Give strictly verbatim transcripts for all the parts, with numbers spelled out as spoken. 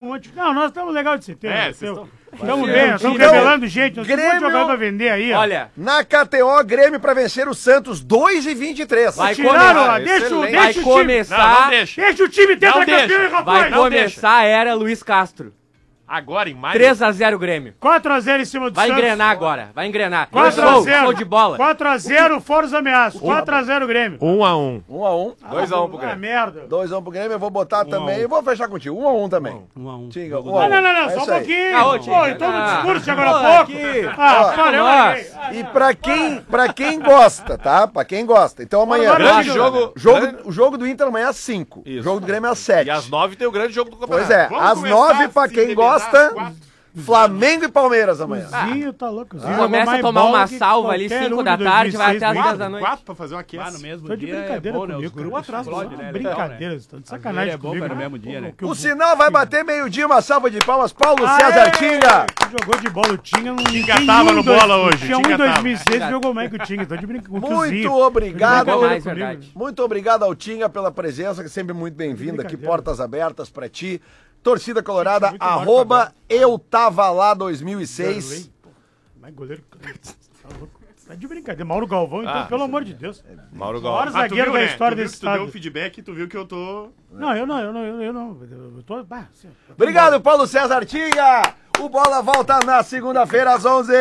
monte. Não, nós estamos legal de setembro. É, vocês estão... Estamos bem, estamos revelando gente. Nós Grêmio... temos um monte de jogador pra vender aí, ó. Olha, na K T O, Grêmio pra vencer o Santos, dois e vinte e três. Vai Tiraram, começar. ó, deixa, o- Vai deixa o time. começar. Não, não deixa. Deixa o time Não tetracampeão, deixa. hein, rapaz. Vai Não começar a era Luiz Castro. Agora, em maio... três a zero Grêmio. quatro a zero em cima do Vai Santos. engrenar agora. Vai engrenar. quatro Gol, a zero. Gol de bola. quatro a zero, fora os ameaços. quatro a zero Grêmio. Um a um. um a um. dois a um pro Ah, Grêmio. merda. dois a um pro Grêmio, eu vou botar também. Eu vou fechar contigo. um a um também. um a um. Tinga, um Não, a um. não, não, não, É só um isso aí. pouquinho. Ah, ô, Pô, Tinga, então no ah. discurso agora há Pô, pouco. aqui. Ah, Ó, para, eu nossa. larguei. E pra quem, pra quem gosta, tá? Pra quem gosta. Então amanhã. Agora, Grande Tinga, jogo. Jogo, grande- o jogo do Inter amanhã é às cinco. Isso. O jogo do Grêmio é às sete. E às nove tem o grande jogo do campeonato. Pois é, Vamos às começar nove pra a se quem embebedar gosta, às quatro. Flamengo e Palmeiras amanhã. Zinho tá louco. Zinho Começa jogou a mais tomar bola uma que salva ali, qualquer cinco um da de tarde, vai até dois mil e seis, às dez quatro. da noite. Quatro pra fazer uma aquece. Ah, no mesmo Tô de dia é brincadeira bom, né? comigo. Os grupos Um atrás do explodem, outro. né? Brincadeira, vocês estão de sacanagem é bom comigo. para no mesmo dia, né? Que O sinal vai bater meio-dia, uma salva de palmas. Paulo César Aê! Tinga. Jogou de bola o Tinga. Não Tinga tem tava um no dois- bola hoje, Tinha um Tinga em tava. dois mil e seis que jogou mais que o Tinga. Tô de brincadeira. Muito obrigado. Jogou mais, verdade. Muito obrigado ao Tinga pela presença, que é sempre muito bem-vinda aqui, Brincadeira. portas abertas pra ti. Torcida Colorada, Muito bom, arroba tá eu tava lá dois mil e seis. Mais goleiro. Tá louco. Tá de brincadeira. Mauro Galvão, então, Ah, pelo amor de Deus. Mauro Maior Gal. zagueiro tu viu, da né? história Tu viu desse que tu deu estado. o feedback e tu viu que eu tô... Não, eu não, eu não, eu, eu não. Eu tô. Bah, assim, eu tô Obrigado, Paulo César Tinga. O Bola volta na segunda-feira às onze.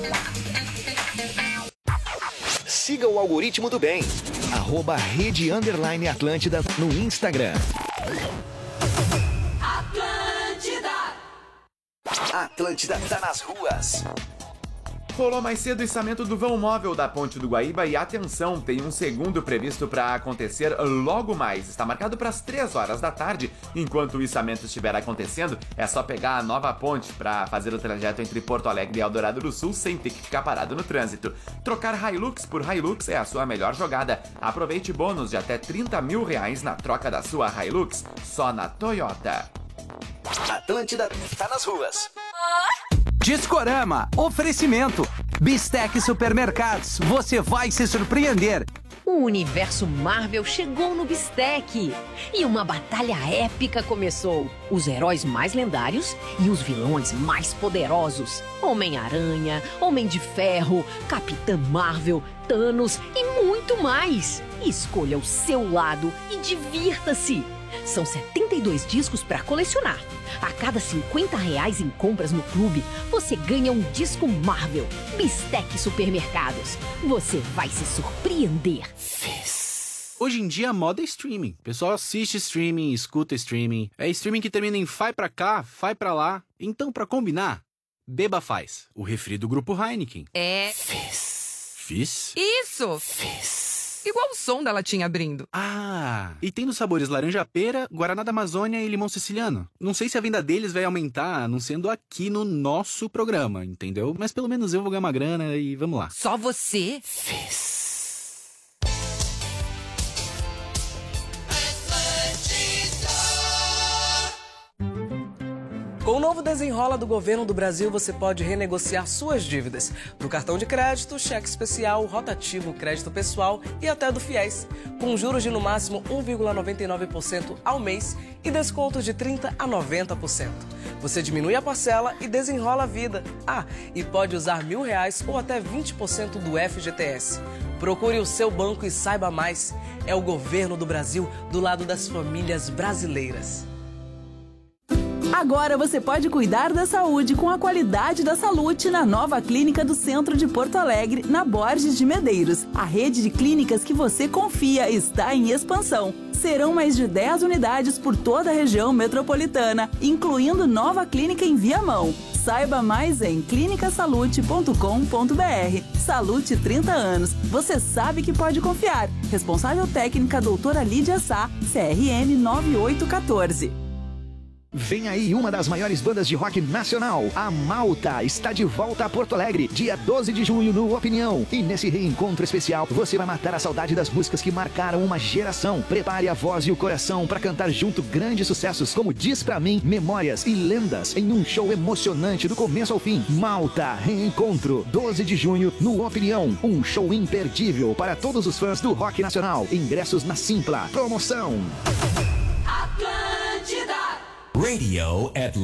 Siga o Algoritmo do Bem. Arroba Rede Underline Atlântida no Instagram. Atlântida tá nas ruas. Rolou mais cedo o içamento do vão móvel da Ponte do Guaíba e atenção, tem um segundo previsto para acontecer logo mais. Está marcado para as três horas da tarde. Enquanto o içamento estiver acontecendo, é só pegar a nova ponte para fazer o trajeto entre Porto Alegre e Eldorado do Sul sem ter que ficar parado no trânsito. Trocar Hilux por Hilux é a sua melhor jogada. Aproveite bônus de até trinta mil reais na troca da sua Hilux, só na Toyota. Atlântida tá nas ruas. Discorama, oferecimento. Bistec Supermercados, você vai se surpreender. O universo Marvel chegou no Bistec e uma batalha épica começou. Os heróis mais lendários e os vilões mais poderosos. Homem-Aranha, Homem de Ferro, Capitã Marvel, Thanos e muito mais. Escolha o seu lado e divirta-se. São setenta e dois discos para colecionar. A cada cinquenta reais em compras no clube, você ganha um disco Marvel. Bistec Supermercados. Você vai se surpreender. Hoje em dia a moda é streaming. O pessoal assiste streaming, escuta streaming. É streaming que termina em fai pra cá, fai pra lá. Então, pra combinar, beba Faz, o refri do grupo Heineken. É. Fiz? Isso! Igual o som da latinha abrindo. Ah, e tem nos sabores laranja-pera, Guaraná da Amazônia e limão siciliano. Não sei se a venda deles vai aumentar, anunciando aqui no nosso programa, entendeu? Mas pelo menos eu vou ganhar uma grana e vamos lá. Só você? Com o novo Desenrola do Governo do Brasil, você pode renegociar suas dívidas do cartão de crédito, cheque especial, rotativo, crédito pessoal e até do Fiéis, com juros de no máximo um vírgula noventa e nove por cento ao mês e descontos de trinta por cento a noventa por cento. Você diminui a parcela e desenrola a vida. Ah, e pode usar mil reais ou até vinte por cento do F G T S. Procure o seu banco e saiba mais. É o Governo do Brasil do lado das famílias brasileiras. Agora você pode cuidar da saúde com a qualidade da Salute na nova clínica do centro de Porto Alegre, na Borges de Medeiros. A rede de clínicas que você confia está em expansão. Serão mais de dez unidades por toda a região metropolitana, incluindo nova clínica em Viamão. Saiba mais em clínica salute ponto com ponto b r. Salute trinta anos. Você sabe que pode confiar. Responsável técnica doutora Lídia Sá, C R M nove oito um quatro. Vem aí uma das maiores bandas de rock nacional, a Malta, está de volta a Porto Alegre, dia doze de junho no Opinião. E nesse reencontro especial, você vai matar a saudade das músicas que marcaram uma geração. Prepare a voz e o coração para cantar junto grandes sucessos como Diz Pra Mim, Memórias e Lendas, em um show emocionante do começo ao fim. Malta, reencontro, doze de junho no Opinião, um show imperdível para todos os fãs do rock nacional. Ingressos na Simpla. Promoção. Atlântida. Radio at